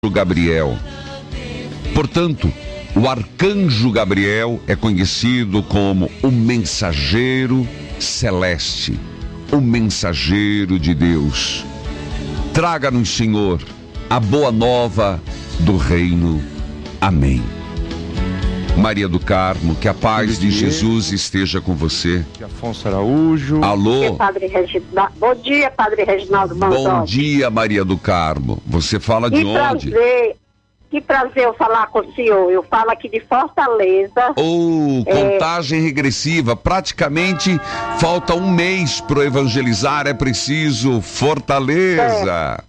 Gabriel. Portanto, o arcanjo Gabriel é conhecido como o mensageiro celeste, o mensageiro de Deus. Traga-nos, Senhor, a boa nova do reino. Amém. Maria do Carmo, que a paz de Jesus esteja com você. Afonso Araújo. Alô? Bom dia, Padre Reginaldo Manzotti. Bom dia, Maria do Carmo. Você fala de onde? Que prazer eu falar com o senhor. Eu falo aqui de Fortaleza. Contagem regressiva. Praticamente falta um mês para evangelizar. É preciso Fortaleza.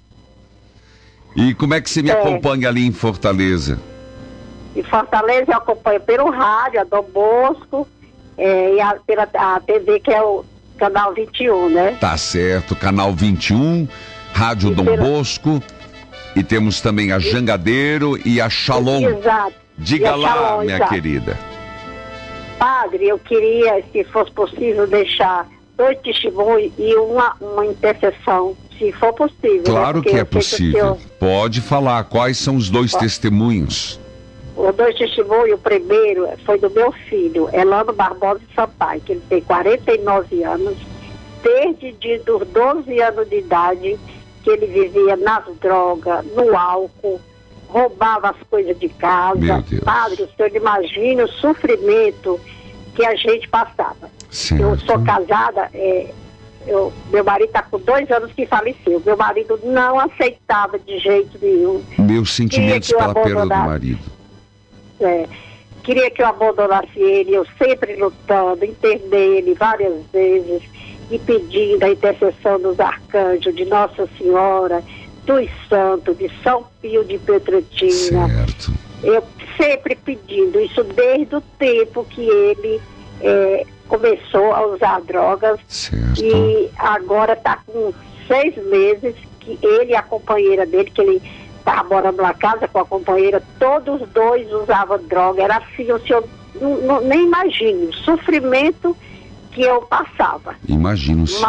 E como é que você me acompanha ali em Fortaleza? Em Fortaleza eu acompanho pelo rádio, a Dom Bosco, e pela a TV, que é o Canal 21, né? Tá certo, Canal 21, Rádio Dom Bosco, e temos também a Jangadeiro e a Shalom. Exato. Diga lá, Shalom, minha querida. Padre, eu queria, se fosse possível, deixar 2 testemunhos e uma intercessão, se for possível. Claro, né? Que é possível. Pode falar, quais são os 2 testemunhos? Os 2 testemunhos, o primeiro foi do meu filho, Elano Barbosa Sampaio, que ele tem 49 anos, desde os 12 anos de idade, que ele vivia nas drogas, no álcool, roubava as coisas de casa. Meu Deus. Padre, o senhor imagina o sofrimento que a gente passava. Certo. Eu sou casada, meu marido está com 2 anos que faleceu. Meu marido não aceitava de jeito nenhum. Meus sentimentos pela perda do marido. Queria que eu abandonasse ele, eu sempre lutando, internei ele várias vezes e pedindo a intercessão dos arcanjos, de Nossa Senhora, dos santos, de São Pio de Pietrelcina. Certo. Eu sempre pedindo isso desde o tempo que ele começou a usar drogas. Certo. E agora está com 6 meses que ele e a companheira dele, que ele estava morando na casa com a companheira, todos os 2 usavam droga. Era assim, o senhor nem imagina o sofrimento que eu passava. Imagino, sim,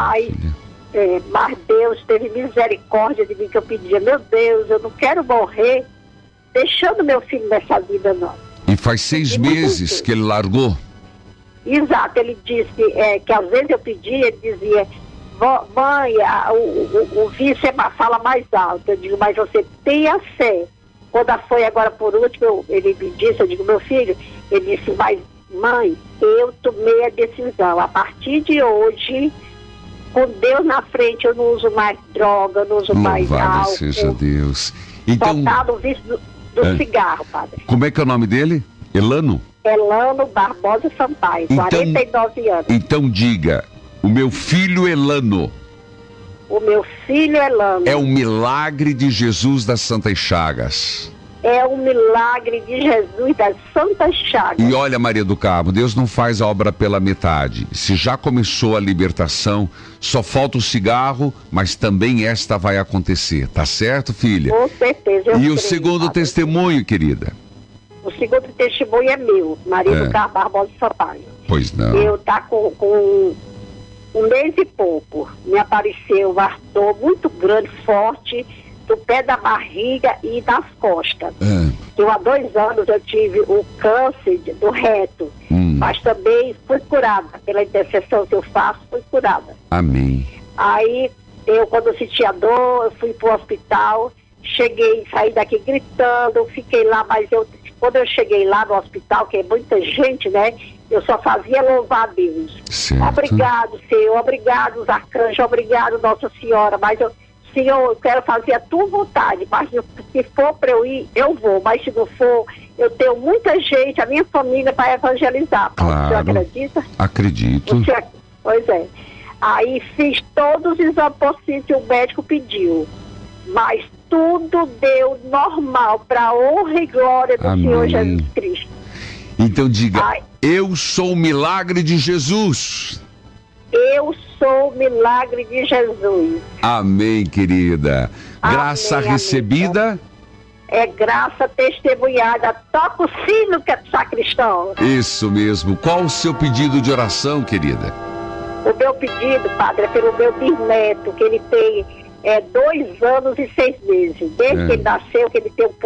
mas Deus teve misericórdia de mim, que eu pedia, meu Deus, eu não quero morrer deixando meu filho nessa vida, não. E faz 6 meses que ele largou? Exato, ele disse que às vezes eu pedia, ele dizia, mãe, o vício é uma fala mais alta. Eu digo, mas você tenha fé. Quando foi agora por último, ele me disse, eu digo, meu filho, ele disse, mas mãe, eu tomei a decisão. A partir de hoje, com Deus na frente, eu não uso mais droga, não uso mais álcool. Louvado seja Deus. Então, o vício do cigarro, padre. Como é que é o nome dele? Elano? Elano Barbosa Sampaio, 49 anos. Então diga, o meu filho Elano. O meu filho Elano. É um milagre de Jesus das Santas Chagas. É um milagre de Jesus das Santas Chagas. E olha, Maria do Carmo, Deus não faz a obra pela metade. Se já começou a libertação, só falta o cigarro, mas também esta vai acontecer. Tá certo, filha? Com certeza. E o segundo testemunho, querida? O segundo testemunho é meu, Maria do Carmo Barbosa Sampaio. Pois não. Eu tá com 1 mês e pouco. Me apareceu um ardor muito grande, forte, do pé da barriga e das costas. Eu há 2 anos eu tive o câncer do reto, mas também fui curada. Pela intercessão que eu faço, fui curada. Amém. Aí, quando eu senti a dor, eu fui pro hospital, saí daqui gritando, fiquei lá, mas quando eu cheguei lá no hospital, que é muita gente, né? Eu só fazia louvar a Deus. Certo. Obrigado, Senhor, obrigado, os arcanjos, obrigado, Nossa Senhora, mas Senhor, eu quero fazer a tua vontade, mas se for para eu ir, eu vou, mas se não for, eu tenho muita gente, a minha família, para evangelizar. Claro. O senhor acredita? Acredito. Pois é. Aí fiz todos os exames possíveis que o médico pediu, mas tudo deu normal, para a honra e glória do Amém. Senhor Jesus Cristo. Então diga, eu sou o milagre de Jesus. Eu sou o milagre de Jesus. Amém, querida. Graça recebida. Amiga. É graça testemunhada. Toca o sino, que é sacristão. Isso mesmo. Qual o seu pedido de oração, querida? O meu pedido, padre, é pelo meu bisneto, que ele tem 2 anos e 6 meses. Desde que ele nasceu, que ele tem um